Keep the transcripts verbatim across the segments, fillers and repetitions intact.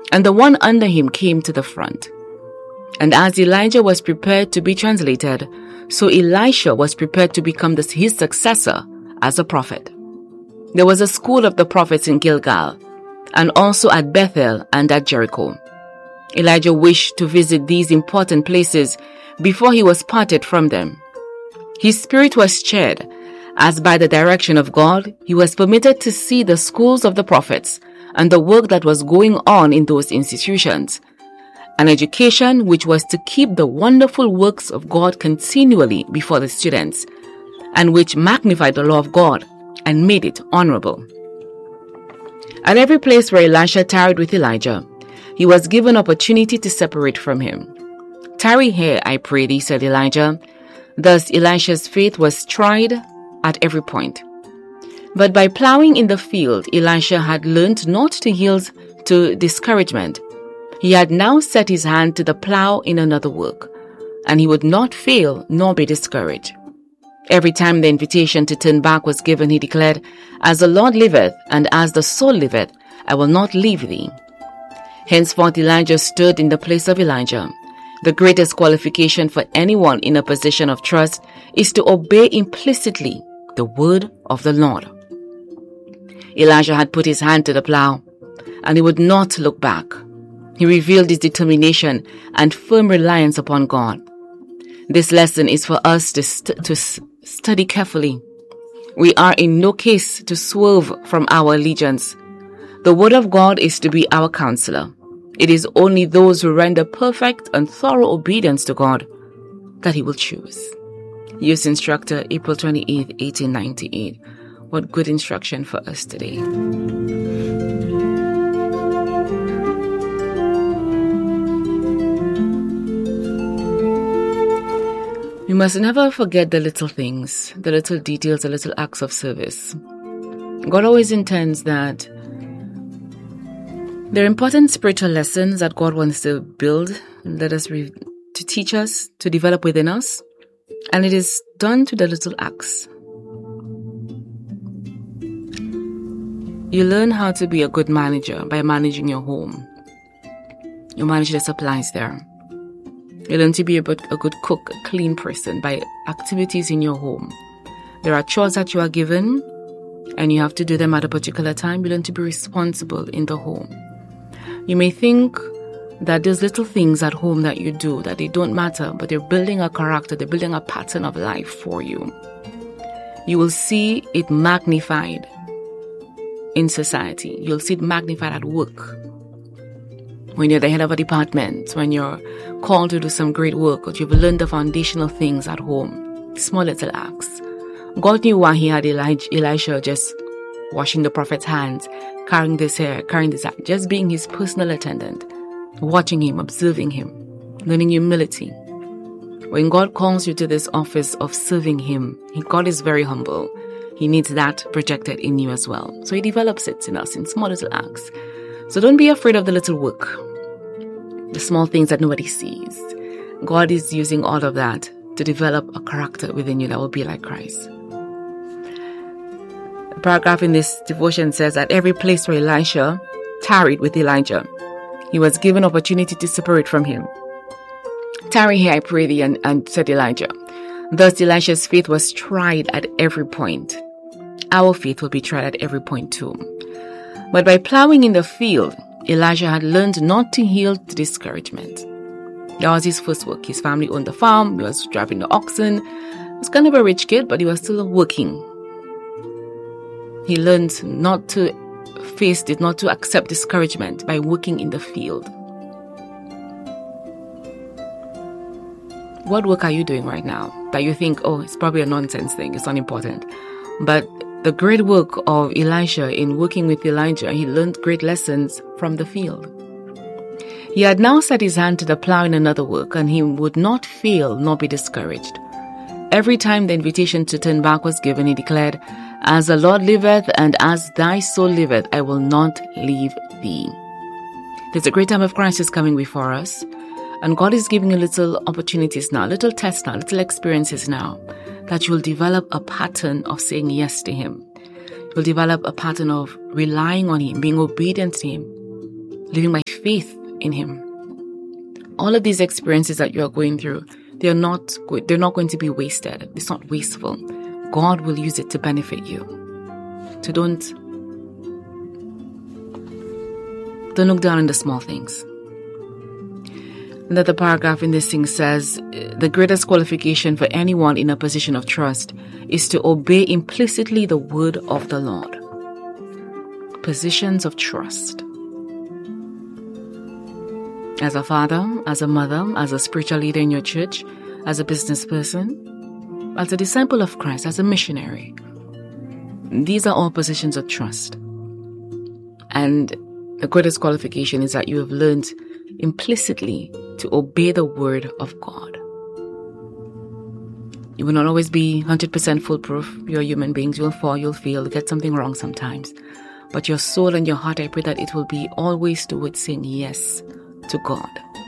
and the one under him came to the front. And as Elijah was prepared to be translated, so Elisha was prepared to become the, his successor as a prophet. There was a school of the prophets in Gilgal, and also at Bethel and at Jericho. Elijah wished to visit these important places before he was parted from them. His spirit was stirred, as by the direction of God, he was permitted to see the schools of the prophets and the work that was going on in those institutions. An education which was to keep the wonderful works of God continually before the students, and which magnified the law of God and made it honorable. At every place where Elisha tarried with Elijah, he was given opportunity to separate from him. "Tarry here, I pray thee," said Elijah. Thus Elisha's faith was tried at every point. But by plowing in the field, Elisha had learned not to yield to discouragement. He had now set his hand to the plow in another work, and he would not fail nor be discouraged. Every time the invitation to turn back was given, he declared, "As the Lord liveth, and as the soul liveth, I will not leave thee." Henceforth Elijah stood in the place of Elijah. The greatest qualification for anyone in a position of trust is to obey implicitly the word of the Lord. Elijah had put his hand to the plow, and he would not look back. He revealed his determination and firm reliance upon God. This lesson is for us to, st- to s- study carefully. We are in no case to swerve from our allegiance. The word of God is to be our counselor. It is only those who render perfect and thorough obedience to God that he will choose. Youth Instructor, April twenty-eighth, eighteen ninety-eight. What good instruction for us today. We must never forget the little things, the little details, the little acts of service. God always intends that there are important spiritual lessons that God wants to build, let us re- to teach us, to develop within us, and it is done to the little acts. You learn how to be a good manager by managing your home. You manage the supplies there. You learn to be a good cook, a clean person by activities in your home. There are chores that you are given, and you have to do them at a particular time. You learn to be responsible in the home. You may think that those little things at home that you do, that they don't matter, but they're building a character, they're building a pattern of life for you. You will see it magnified in society. You'll see it magnified at work. When you're the head of a department, when you're called to do some great work, or you've learned the foundational things at home, small little acts. God knew why he had Elijah, Elisha just washing the prophet's hands, carrying this hair, carrying this out, just being his personal attendant, watching him, observing him, learning humility. When God calls you to this office of serving him, God is very humble. He needs that projected in you as well. So he develops it in us in small little acts. So don't be afraid of the little work, the small things that nobody sees. God is using all of that to develop a character within you that will be like Christ. A paragraph in this devotion says that every place where Elisha tarried with Elijah, he was given opportunity to separate from him. "Tarry here, I pray thee," and, and said Elijah. Thus Elisha's faith was tried at every point. Our faith will be tried at every point too. But by plowing in the field, Elijah had learned not to yield to discouragement. That was his first work. His family owned the farm. He was driving the oxen. He was kind of a rich kid, but he was still working. He learned not to face it, not to accept discouragement by working in the field. What work are you doing right now that you think, oh, it's probably a nonsense thing, it's unimportant? But the great work of Elisha in working with Elijah, he learned great lessons from the field. He had now set his hand to the plow in another work, and he would not fail nor be discouraged. Every time the invitation to turn back was given, he declared, "As the Lord liveth, and as thy soul liveth, I will not leave thee." There's a great time of crisis coming before us, and God is giving you little opportunities now, little tests now, little experiences now, that you'll develop a pattern of saying yes to him. You'll develop a pattern of relying on him, being obedient to him. living by faith in him. All of these experiences that you are going through, they are not they're not going to be wasted. It's not wasteful. God will use it to benefit you. So don't don't look down on the small things. Another paragraph in this thing says, the greatest qualification for anyone in a position of trust is to obey implicitly the word of the Lord. Positions of trust. As a father, as a mother, as a spiritual leader in your church, as a business person, as a disciple of Christ, as a missionary. These are all positions of trust. And the greatest qualification is that you have learned implicitly to obey the word of God. You will not always be one hundred percent foolproof. You're human beings. You'll fall, you'll fail, you'll get something wrong sometimes. But your soul and your heart, I pray that it will be always towards saying yes to God.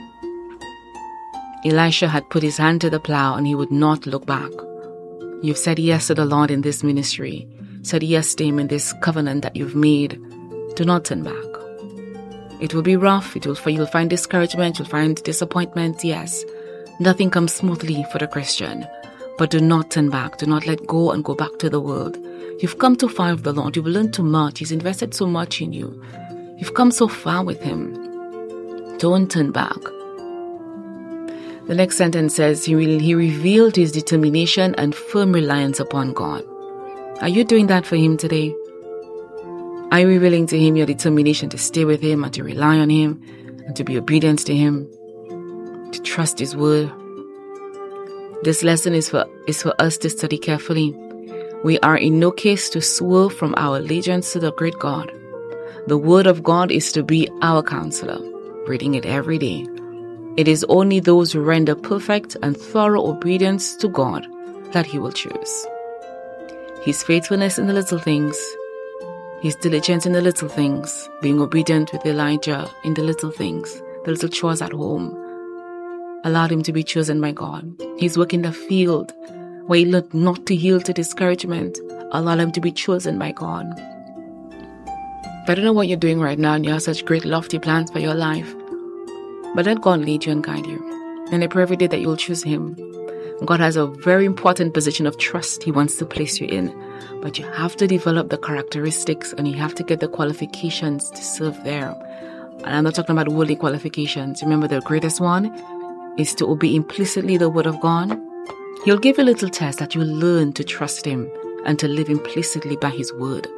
Elisha had put his hand to the plow and he would not look back. You've said yes to the Lord in this ministry. Said yes to him in this covenant that you've made. Do not turn back. It will be rough. It will, you'll find discouragement. You'll find disappointment. Yes. Nothing comes smoothly for the Christian. But do not turn back. Do not let go and go back to the world. You've come too far with the Lord. You've learned too much. He's invested so much in you. You've come so far with him. Don't turn back. The next sentence says, he, will, he revealed his determination and firm reliance upon God. Are you doing that for him today? Are you revealing to him your determination to stay with him and to rely on him and to be obedient to him, to trust his word? This lesson is for, is for us to study carefully. We are in no case to swerve from our allegiance to the great God. The word of God is to be our counselor, reading it every day. It is only those who render perfect and thorough obedience to God that he will choose. His faithfulness in the little things, his diligence in the little things, being obedient with Elijah in the little things, the little chores at home, allowed him to be chosen by God. His work in the field, where he learned not to yield to discouragement, allowed him to be chosen by God. I don't know what you're doing right now, and you have such great lofty plans for your life, but let God lead you and guide you. And I pray every day that you'll choose him. God has a very important position of trust he wants to place you in. But you have to develop the characteristics and you have to get the qualifications to serve there. And I'm not talking about worldly qualifications. Remember, the greatest one is to obey implicitly the word of God. He'll give you a little test that you'll learn to trust him and to live implicitly by his word.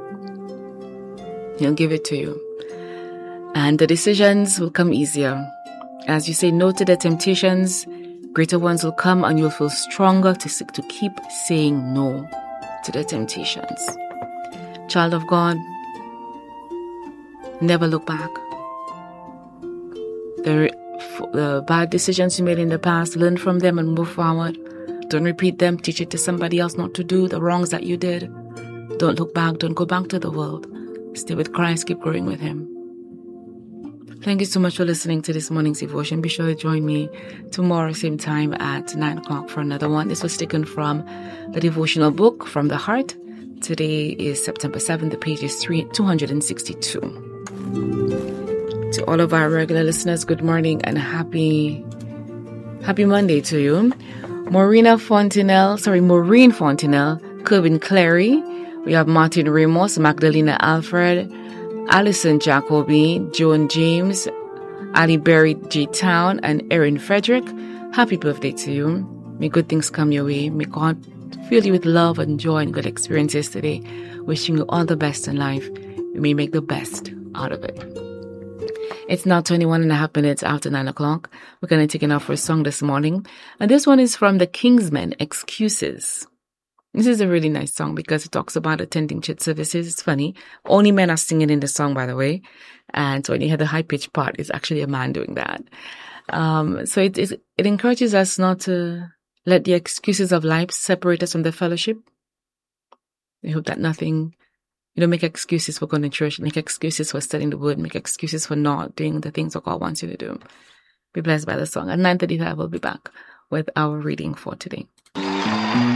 He'll give it to you. And the decisions will come easier. As you say no to the temptations, greater ones will come and you'll feel stronger to, to keep saying no to the temptations. Child of God, never look back. The, the bad decisions you made in the past, learn from them and move forward. Don't repeat them. Teach it to somebody else not to do the wrongs that you did. Don't look back. Don't go back to the world. Stay with Christ. Keep growing with him. Thank you so much for listening to this morning's devotion. Be sure to join me tomorrow, same time at nine o'clock for another one. This was taken from the devotional book, From the Heart. Today is September seventh. The page is two hundred sixty-two. To all of our regular listeners, good morning and happy, happy Monday to you. Morena Fontenelle, sorry, Maureen Fontenelle, Corbin Clary. We have Martin Ramos, Magdalena Alfred, Alison Jacoby, Joan James, Ali Berry J. Town, and Erin Frederick. Happy birthday to you. May good things come your way. May God fill you with love and joy and good experiences today. Wishing you all the best in life. You may make the best out of it. It's now twenty-one and a half minutes after nine o'clock. We're going to take an offer song this morning. And this one is from the Kingsmen, Excuses. This is a really nice song because it talks about attending church services. It's funny. Only men are singing in the song, by the way. And so when you hear the high-pitched part, it's actually a man doing that. Um, so it, it, it encourages us not to let the excuses of life separate us from the fellowship. I hope that nothing, you know, make excuses for going to church, make excuses for studying the word, make excuses for not doing the things that God wants you to do. Be blessed by the song. At nine thirty-five, we'll be back with our reading for today.